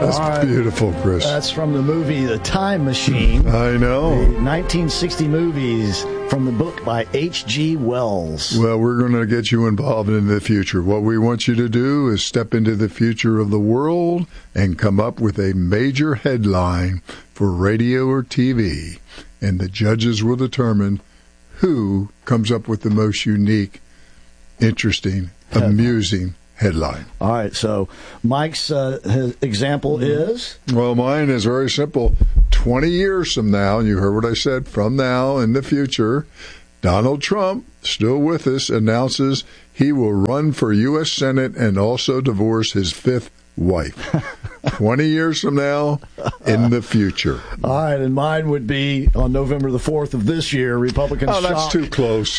That's beautiful, Chris. That's from the movie The Time Machine. I know. The 1960 movies from the book by H.G. Wells. Well, we're going to get you involved in the future. What we want you to do is step into the future of the world and come up with a major headline for radio or TV. And the judges will determine who comes up with the most unique, interesting, amusing headline. All right, so Mike's his example is? Well, mine is very simple. 20 years from now, and you heard what I said, from now in the future, Donald Trump, still with us, announces he will run for U.S. Senate and also divorce his fifth wife. 20 years from now, in the future. All right, and mine would be on November the 4th of this year, Republicans that's too close.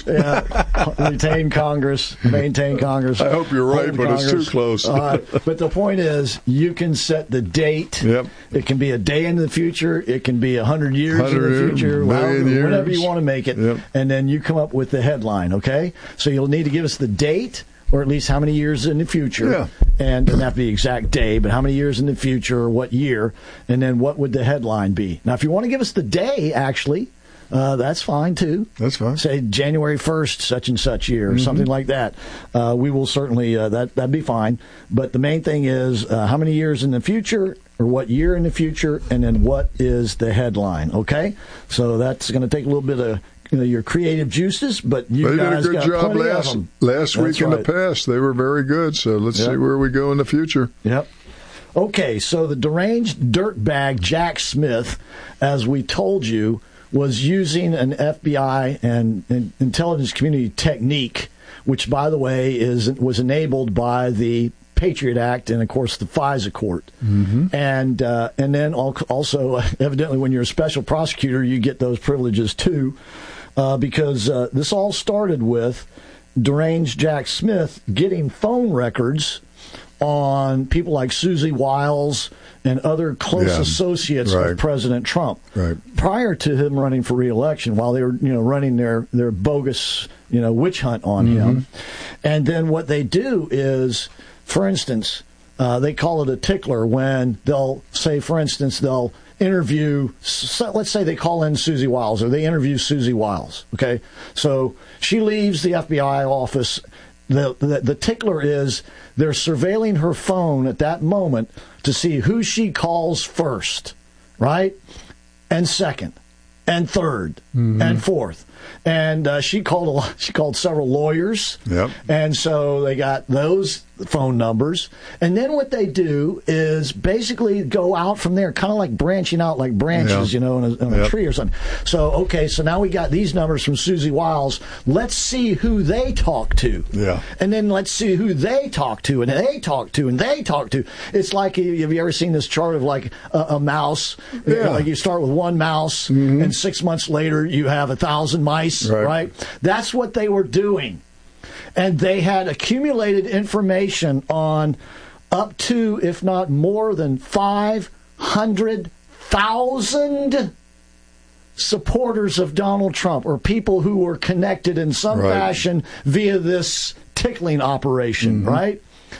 Retain Congress, maintain Congress. I hope you're right, but Congress. It's too close. But the point is, you can set the date. Yep. It can be a day in the future. It can be 100 years in the future. Whatever you want to make it. Yep. And then you come up with the headline, okay? So you'll need to give us the date, or at least how many years in the future. Yeah. And doesn't have to be the exact day, but how many years in the future or what year, and then what would the headline be? Now, if you want to give us the day, actually, that's fine, too. That's fine. Say January 1st, such and such year, or something like that. We will certainly, that'd be fine. But the main thing is how many years in the future, or what year in the future, and then what is the headline, okay? So that's going to take a little bit of your creative juices, but you guys did a good job last week in the past. They were very good, so let's see where we go in the future. Yep. Okay, so the deranged dirtbag Jack Smith, as we told you, was using an FBI and intelligence community technique, which, by the way, was enabled by the Patriot Act and, of course, the FISA court. Mm-hmm. And then also, evidently, when you're a special prosecutor, you get those privileges, too. Because this all started with deranged Jack Smith getting phone records on people like Susie Wiles and other close associates of President Trump prior to him running for re-election, while they were running their bogus witch hunt on him. And then what they do is, for instance, they call it a tickler when they'll say, for instance, they'll interview, let's say they call in Susie Wiles, or they interview Susie Wiles, okay? So she leaves the FBI office. The tickler is they're surveilling her phone at that moment to see who she calls first, right? And second, and third, and fourth. And she called several lawyers. Yep. And so they got those phone numbers. And then what they do is basically go out from there, kind of like branching out like branches, in a tree or something. So, okay, so now we got these numbers from Susie Wiles. Let's see who they talk to. Yeah. And then let's see who they talk to, and they talk to, and they talk to. It's like, have you ever seen this chart of like a mouse? Yeah. Like you start with one mouse, and 6 months later you have 1,000 mice, right? That's what they were doing. And they had accumulated information on up to, if not more than 500,000 supporters of Donald Trump, or people who were connected in some fashion via this tickling operation, right?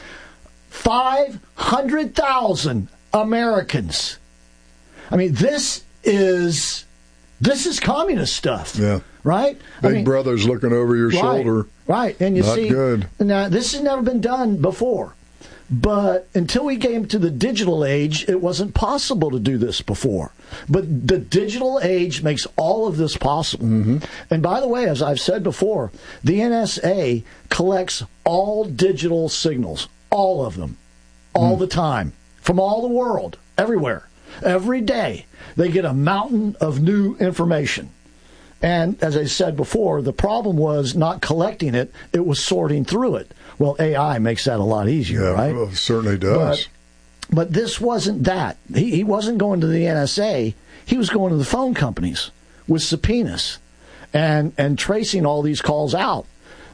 500,000 Americans. I mean, this is communist stuff. Yeah. Right? Big brother's looking over your shoulder. Right. And you see, good. Now, this has never been done before. But until we came to the digital age, it wasn't possible to do this before. But the digital age makes all of this possible. And by the way, as I've said before, the NSA collects all digital signals, all of them, all the time, from all the world, everywhere. Every day, they get a mountain of new information. And as I said before, the problem was not collecting it, it was sorting through it. Well, AI makes that a lot easier, right? Well, it certainly does. But this wasn't that. He wasn't going to the NSA. He was going to the phone companies with subpoenas and tracing all these calls out.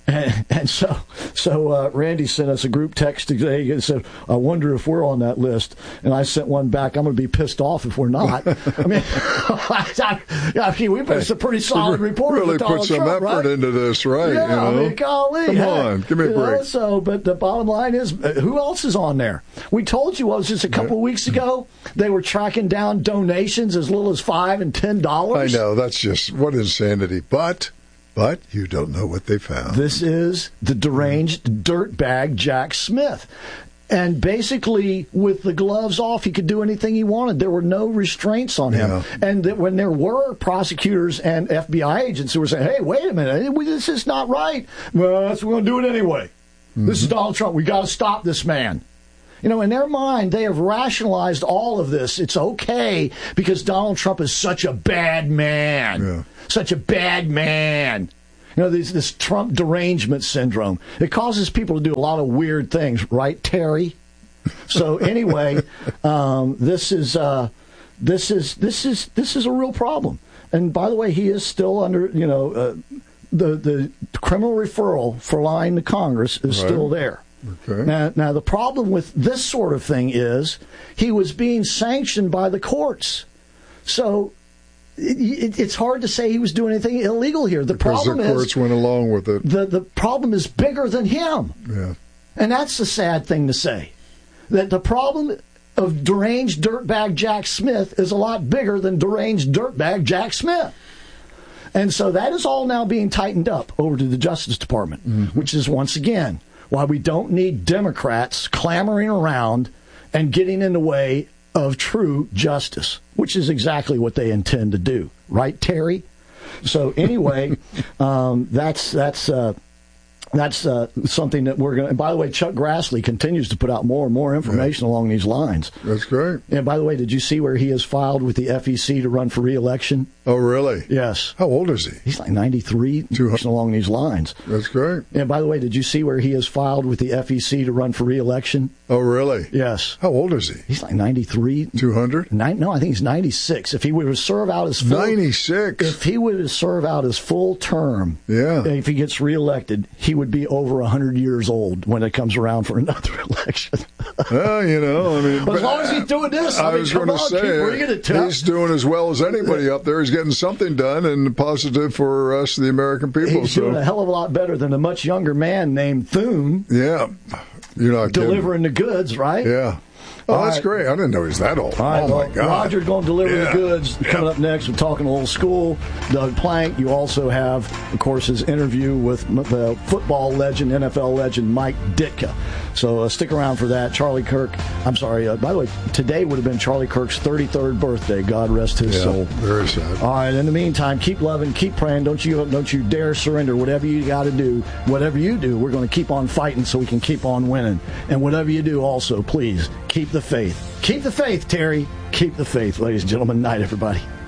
And so Randy sent us a group text today and said, I wonder if we're on that list. And I sent one back. I'm going to be pissed off if we're not. I mean, we put some pretty solid report. Really put some Trump, effort into this, right? Yeah, you know? I mean, golly. Come on, give me a break. But the bottom line is, who else is on there? We told you, just a couple of weeks ago, they were tracking down donations as little as $5 and $10. I know, that's just, what insanity. But you don't know what they found. This is the deranged dirtbag Jack Smith. And basically, with the gloves off, he could do anything he wanted. There were no restraints on him. Yeah. And when there were prosecutors and FBI agents who were saying, hey, wait a minute, this is not right. Well, we're going to do it anyway. Mm-hmm. This is Donald Trump. We got to stop this man. You know, in their mind, they have rationalized all of this. It's okay because Donald Trump is such a bad man. Yeah. Such a bad man. You know, this Trump derangement syndrome. It causes people to do a lot of weird things, right, Terry? So anyway, this is a real problem. And by the way, he is still under, the criminal referral for lying to Congress is still there. Okay. Now, the problem with this sort of thing is he was being sanctioned by the courts. So it's hard to say he was doing anything illegal here. Because the courts went along with it. The problem is bigger than him. Yeah. And that's the sad thing to say. That the problem of deranged dirtbag Jack Smith is a lot bigger than deranged dirtbag Jack Smith. And so that is all now being tightened up over to the Justice Department, which is, once again, why we don't need Democrats clamoring around and getting in the way of true justice, which is exactly what they intend to do. Right, Terry? So anyway, that's something that we're going to... And by the way, Chuck Grassley continues to put out more and more information along these lines. That's great. And by the way, did you see where he has filed with the FEC to run for re-election? Oh, really? Yes. How old is he? He's like 93, along these lines. That's great. And by the way, did you see where he has filed with the FEC to run for re-election? Oh, really? Yes. How old is he? He's like 93. 200? No, I think he's 96. If he were to serve out his full... 96? If he were to serve out his full term, if he gets reelected, he would be over 100 years old when it comes around for another election. Well, I mean... But as long as he's doing this, I was going to say, he's doing as well as anybody up there. He's getting something done and positive for us, the American people. He's doing a hell of a lot better than a much younger man named Thune. Yeah. You're not delivering the goods, right? Yeah. Oh, that's great. I didn't know he's that old. Right, my God. Roger's going to deliver the goods. Coming up next, we're talking old school. Doug Plank. You also have, of course, his interview with the football legend, NFL legend, Mike Ditka. So stick around for that. Charlie Kirk. I'm sorry. By the way, today would have been Charlie Kirk's 33rd birthday. God rest his soul. Very sad. All right. In the meantime, keep loving, keep praying. Don't you dare surrender. Whatever you got to do, whatever you do, we're going to keep on fighting so we can keep on winning. And whatever you do, also, please keep the faith. Keep the faith, Terry. Keep the faith, ladies and gentlemen. Night, everybody.